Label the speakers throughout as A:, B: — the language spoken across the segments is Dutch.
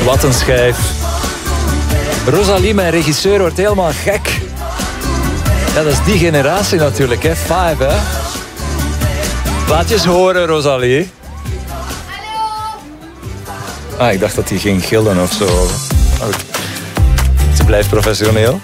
A: Wat een schijf. Rosalie, mijn regisseur, wordt helemaal gek. Ja, dat is die generatie natuurlijk, hè. Five, hè. Laat je eens horen, Rosalie. Ah, ik dacht dat hij ging gillen of zo. Oh, ze blijft professioneel.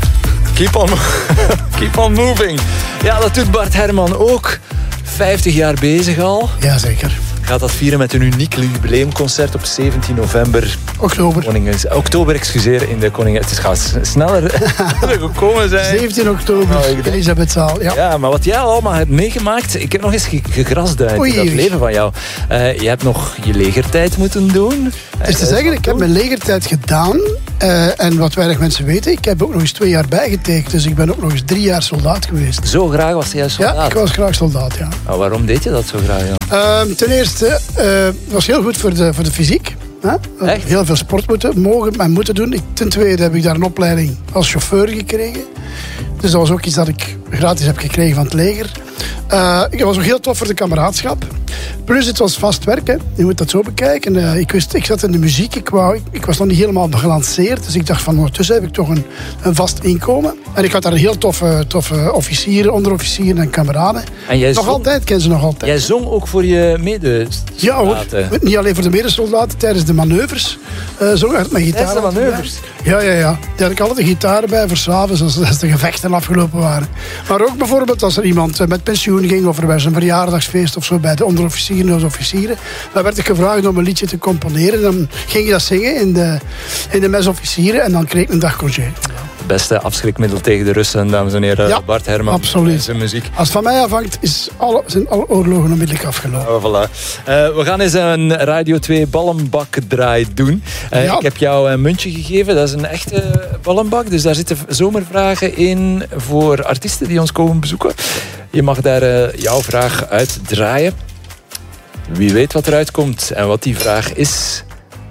A: Keep on moving. Ja, dat doet Bart Herman ook. 50 jaar bezig al.
B: Jazeker.
A: Gaat dat vieren met een uniek jubileumconcert op 17 november. Oktober, excuseer, in de Koningin. Het gaat sneller gekomen zijn.
B: 17 oktober, Elisabethzaal.
A: Ja, maar wat jij allemaal hebt meegemaakt. Ik heb nog eens gegrasduid in dat leven van jou. Je hebt nog je legertijd moeten doen.
B: Het is te zeggen, ik heb mijn legertijd gedaan. En wat weinig mensen weten, ik heb ook nog eens 2 jaar bijgetekend. Dus ik ben ook nog eens 3 jaar soldaat geweest.
A: Zo graag was jij soldaat?
B: Ja, ik was graag soldaat, ja.
A: Nou, waarom deed je dat zo graag, Jan?
B: Ten eerste, het was heel goed voor de fysiek.
A: Echt?
B: Heel veel sport moeten doen. Ten tweede heb ik daar een opleiding als chauffeur gekregen. Dus dat was ook iets dat ik gratis heb gekregen van het leger. Het was ook heel tof voor de kameraadschap. Plus het was vast werken. Je moet dat zo bekijken. Ik zat in de muziek. Ik was nog niet helemaal gelanceerd. Dus ik dacht van ondertussen heb ik toch een vast inkomen. En ik had daar heel toffe officieren, onderofficieren en kameraden.
A: En
B: altijd, ken ze nog altijd.
A: Jij zong ook voor je medesoldaten?
B: Ja hoor, niet alleen voor de medesoldaten. Tijdens de manoeuvres zong ik met gitaar.
A: Tijdens de manoeuvres?
B: Ja. Daar had ik altijd de gitaar bij voor 's avonds als de gevechten afgelopen waren. Maar ook bijvoorbeeld als er iemand met pensioen ging of er was een verjaardagsfeest of zo bij de onderofficieren of officieren. Dan werd ik gevraagd om een liedje te componeren. Dan ging je dat zingen in de mesofficieren en dan kreeg ik een dag congé.
A: Het beste afschrikmiddel tegen de Russen, dames en heren. Ja, Bart Herman.
B: Absoluut.
A: Zijn muziek.
B: Als het van mij afhangt, zijn alle oorlogen onmiddellijk afgelopen.
A: Oh, voilà. We gaan eens een Radio 2 ballenbakdraai doen. Ik heb jou een muntje gegeven. Dat is een echte ballenbak. Dus daar zitten zomervragen in voor artiesten die ons komen bezoeken. Je mag daar jouw vraag uitdraaien. Wie weet wat eruit komt en wat die vraag is.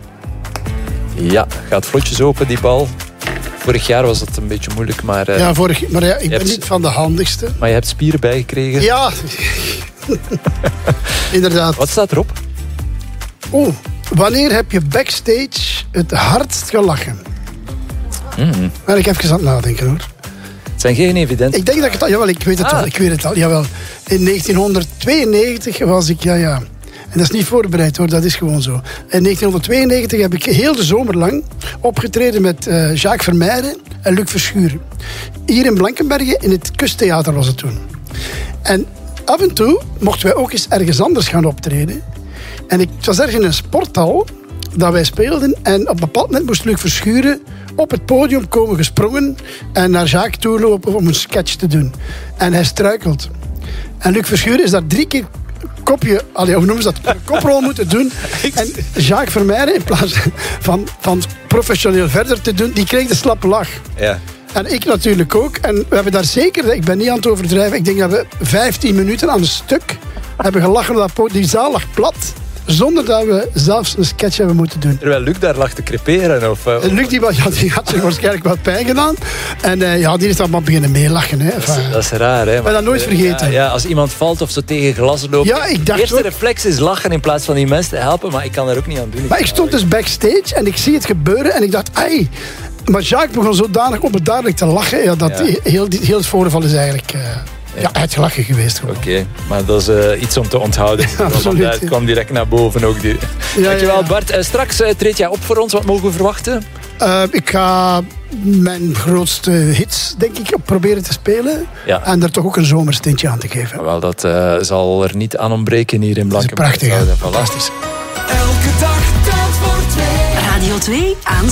A: Ja, gaat vlotjes open die bal. Vorig jaar was dat een beetje moeilijk, maar...
B: ik ben niet van de handigste.
A: Maar je hebt spieren bijgekregen.
B: Ja, inderdaad.
A: Wat staat erop?
B: Wanneer heb je backstage het hardst gelachen? Ben ik even aan het nadenken, hoor.
A: Het zijn geen evident.
B: Ik denk dat ik het al... Jawel, ik weet het al. Jawel. In 1992 was ik... Ja. En dat is niet voorbereid, hoor. Dat is gewoon zo. In 1992 heb ik heel de zomer lang opgetreden met Jacques Vermeijden en Luc Verschuren. Hier in Blankenberge, in het Kusttheater was het toen. En af en toe mochten wij ook eens ergens anders gaan optreden. En het was ergens in een sporthal dat wij speelden. En op een bepaald moment moest Luc Verschuren op het podium komen gesprongen en naar Jacques toe lopen om een sketch te doen. En hij struikelt. En Luc Verschuren is daar 3 keer koprol moeten doen. En Jacques Vermeijden, in plaats van professioneel verder te doen, die kreeg de slappe lach.
A: Ja.
B: En ik natuurlijk ook. En we hebben daar zeker, ik ben niet aan het overdrijven, ik denk dat we 15 minuten aan een stuk hebben gelachen op dat podium. Die zaal lag plat. Zonder dat we zelfs een sketch hebben moeten doen.
A: Terwijl Luc daar lag te creperen?
B: Luc die had zich waarschijnlijk wat pijn gedaan. En die is allemaal beginnen meelachen. Hè.
A: Dat is raar, hè?
B: Ik ben dat nooit vergeten.
A: Ja, als iemand valt of zo tegen glas loopt.
B: Ja, ik dacht
A: de eerste reflex is lachen in plaats van die mensen te helpen. Maar ik kan daar ook niet aan doen.
B: Maar ik stond dus backstage en ik zie het gebeuren. En ik dacht, ai. Maar Jacques begon zodanig onbeduidelijk te lachen. Ja, dat heel het voorval is eigenlijk... uitgelachen geweest.
A: Oké, maar dat is iets om te onthouden.
B: Absoluut.
A: Het kwam direct naar boven ook. Dankjewel, Bart. Straks treed jij op voor ons. Wat mogen we verwachten?
B: Ik ga mijn grootste hits, denk ik, proberen te spelen. Ja. En er toch ook een zomerstintje aan te geven.
A: Wel, dat zal er niet aan ontbreken hier in Blankenberge.
B: Prachtig,
A: fantastisch.
C: Elke dag telt voor 2. Radio 2 aan